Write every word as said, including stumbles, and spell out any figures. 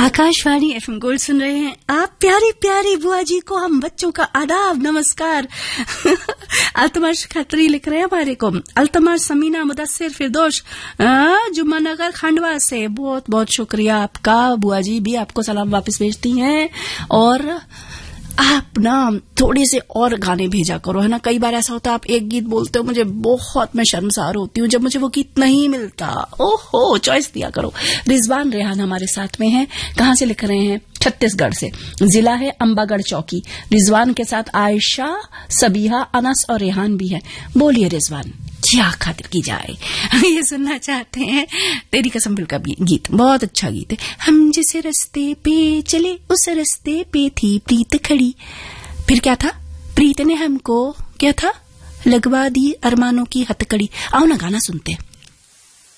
Akashvani FM gold सुन रहे हैं आप। प्यारी प्यारी बुआ जी को हम बच्चों का आदाब नमस्कार। अल्तमाश खत्री लिख रहे हैं हमारे को। अल्तमाश समीना मुदस्सिर फिरदौश जुम्मनगर खंडवा से बहुत बहुत शुक्रिया आपका। बुआ जी भी आपको सलाम वापस भेजती हैं। और आप ना थोड़े से और गाने भेजा करो, है ना। कई बार ऐसा होता है आप एक गीत बोलते हो, मुझे बहुत मैं शर्मसार होती हूँ जब मुझे वो गीत नहीं मिलता। ओहो, चॉइस दिया करो। रिजवान रेहान हमारे साथ में है। कहाँ से लिख रहे हैं? छत्तीसगढ़ से। जिला है अंबागढ़ चौकी। रिजवान के साथ आयशा, सबीहा, अनस और रेहान भी है। बोलिए रिजवान, क्या खातिर की जाए। ये सुनना चाहते हैं तेरी कसम फिल्म का गीत, बहुत अच्छा गीत है। हम जिस रास्ते पे चले उस रास्ते पे थी प्रीत खड़ी। फिर क्या था? प्रीत ने हमको क्या था लगवा दी अरमानों की हथकड़ी। आओ ना गाना सुनते हैं।